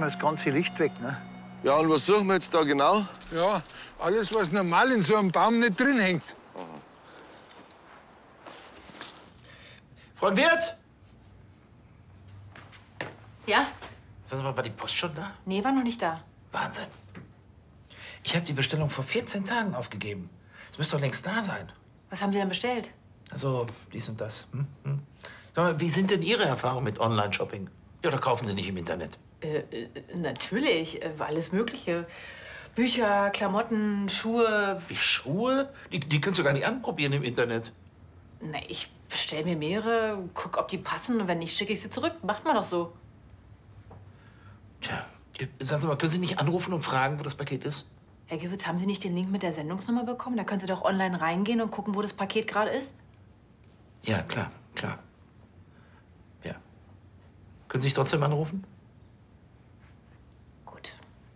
das ganze Licht weg, ne? Ja, und was suchen wir jetzt da genau? Ja, alles, was normal in so einem Baum nicht drin hängt. Frau Wirt! Ja? Sagen Sie mal, war die Post schon da? Nee, war noch nicht da. Wahnsinn. Ich habe die Bestellung vor 14 Tagen aufgegeben. Es müsste doch längst da sein. Was haben Sie denn bestellt? Also, dies und das. Sag mal, wie sind denn Ihre Erfahrungen mit Online-Shopping? Ja, oder kaufen Sie nicht im Internet? Natürlich. Alles Mögliche. Bücher, Klamotten, Schuhe. Wie Schuhe? Die kannst du gar nicht anprobieren im Internet. Na, ich bestell mir mehrere, guck, ob die passen. Und wenn nicht, schicke ich sie zurück. Macht man doch so. Tja, sagen Sie mal, können Sie nicht anrufen und fragen, wo das Paket ist? Herr Gewitz, haben Sie nicht den Link mit der Sendungsnummer bekommen? Da können Sie doch online reingehen und gucken, wo das Paket gerade ist. Ja, klar, klar. Ja. Können Sie sich trotzdem anrufen? Gut.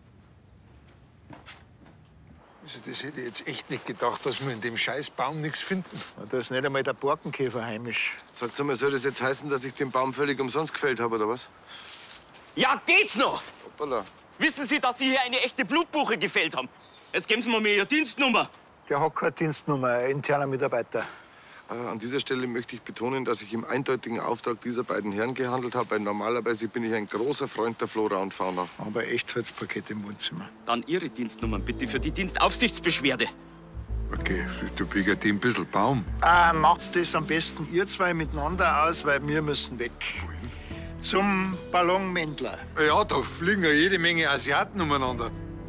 Also, das hätte ich jetzt echt nicht gedacht, dass wir in dem Scheißbaum nichts finden. Da ist nicht einmal der Borkenkäfer heimisch. Sagt mal, soll das jetzt heißen, dass ich den Baum völlig umsonst gefällt habe, oder was? Ja, geht's noch? Hoppala. Wissen Sie, dass Sie hier eine echte Blutbuche gefällt haben? Jetzt geben Sie mir Ihre Dienstnummer. Der hat keine Dienstnummer, ein interner Mitarbeiter. An dieser Stelle möchte ich betonen, dass ich im eindeutigen Auftrag dieser beiden Herren gehandelt habe, weil normalerweise bin ich ein großer Freund der Flora und Fauna. Aber Echtheitspaket im Wohnzimmer. Dann Ihre Dienstnummern bitte für die Dienstaufsichtsbeschwerde. Okay, du biegst ein bisschen Baum. Macht's das am besten ihr zwei miteinander aus, weil wir müssen weg. Zum Ballonmändler. Ja, da fliegen ja jede Menge Asiaten umeinander.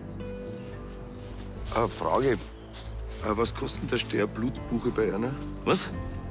Frage. Was kostet der Sterblutbuche bei einer? Was?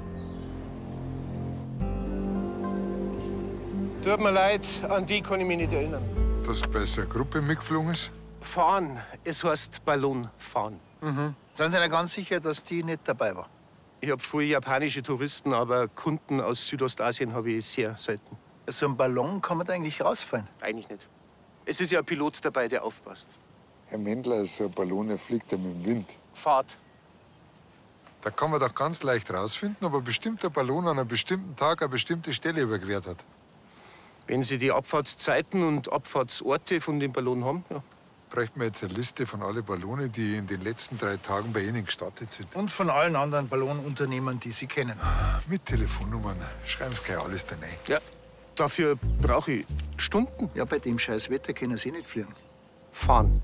Tut mir leid, an die kann ich mich nicht erinnern. Dass bei so einer Gruppe mitgeflogen ist? Fahren, es heißt Ballon fahren. Sind Sie denn ganz sicher, dass die nicht dabei war? Ich habe viele japanische Touristen, aber Kunden aus Südostasien habe ich sehr selten. So ein Ballon kann man da eigentlich rausfallen. Eigentlich nicht. Es ist ja ein Pilot dabei, der aufpasst. Herr Mendler, so ein Ballon, der fliegt ja mit dem Wind. Fahrt. Da kann man doch ganz leicht rausfinden, ob ein bestimmter Ballon an einem bestimmten Tag eine bestimmte Stelle überquert hat. Wenn Sie die Abfahrtszeiten und Abfahrtsorte von dem Ballon haben, ja. Bräuchten wir jetzt eine Liste von allen Ballonen, die in den letzten 3 Tagen bei Ihnen gestartet sind. Und von allen anderen Ballonunternehmern, die Sie kennen. Mit Telefonnummern. Schreiben Sie gleich alles da rein. Ja, dafür brauche ich Stunden. Ja, bei dem scheiß Wetter können Sie nicht fliegen. Fahren.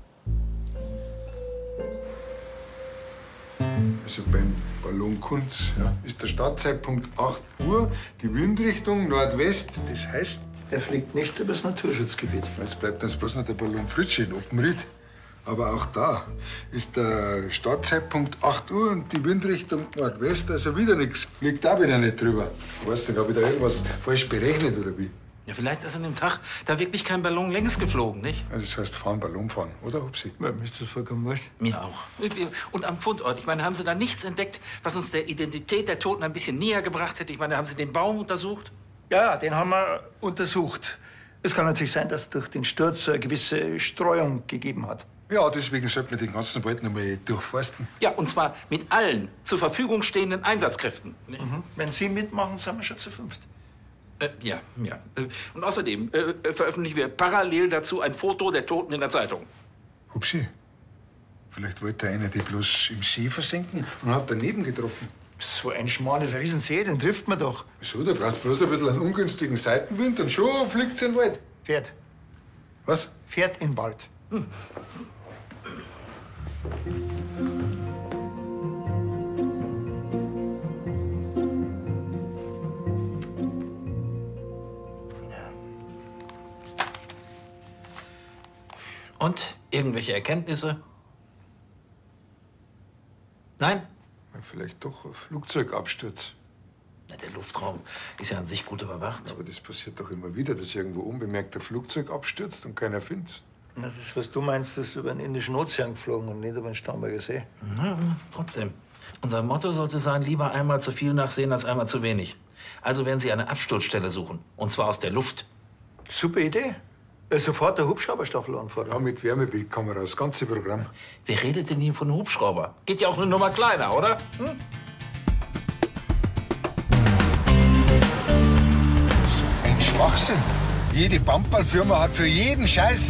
Also beim Ballon Kunz ist der Startzeitpunkt 8 Uhr, die Windrichtung Nordwest. Das heißt, Der fliegt nicht übers Naturschutzgebiet. jetzt bleibt uns bloß noch der Ballon Fritsche in Oppenried. Aber auch da ist der Startzeitpunkt 8 Uhr und die Windrichtung Nordwest, also wieder nichts. Fliegt da wieder nicht drüber. Weißt du, habe ich da irgendwas falsch berechnet oder wie? Ja, vielleicht ist an dem Tag da wirklich kein Ballon längs geflogen, nicht? Also das heißt fahren, Ballon fahren, oder Hupsi? Ja, mir ist das vollkommen wurscht. Mir auch. Und am Fundort, ich meine, haben Sie da nichts entdeckt, was uns der Identität der Toten ein bisschen näher gebracht hätte? Ich meine, haben Sie den Baum untersucht? Ja, den haben wir untersucht. Es kann natürlich sein, dass durch den Sturz eine gewisse Streuung gegeben hat. Ja, deswegen sollten wir den ganzen Wald noch mal durchforsten. Ja, und zwar mit allen zur Verfügung stehenden Einsatzkräften. Nicht? Wenn Sie mitmachen, sind wir schon zu 5. Ja. Und außerdem veröffentlichen wir parallel dazu ein Foto der Toten in der Zeitung. Hupsi, vielleicht wollte einer die bloß im See versenken und hat daneben getroffen. So ein schmales Riesensee, den trifft man doch. Wieso? Da brauchst du bloß ein bisschen einen ungünstigen Seitenwind und schon fliegt's in den Wald. Fährt. Was? Fährt in den Wald. Und? Irgendwelche Erkenntnisse? Nein? Ja, vielleicht doch ein Flugzeugabsturz. Na, der Luftraum ist ja an sich gut überwacht. Aber das passiert doch immer wieder, dass irgendwo unbemerkt ein Flugzeug abstürzt und keiner findet's. Na, das, was du meinst, ist über den Indischen Ozean geflogen und nicht über den Starnberger See. Na, trotzdem. Unser Motto sollte sein, lieber einmal zu viel nachsehen als einmal zu wenig. Also werden Sie eine Absturzstelle suchen. Und zwar aus der Luft. Super Idee. Sofort der Hubschrauberstaffel anfordern. Ja, mit Wärmebildkamera, das ganze Programm. Wer redet denn hier von Hubschrauber? Geht ja auch eine Nummer kleiner, oder? Ein Schwachsinn. Jede Bamballfirma hat für jeden Scheiß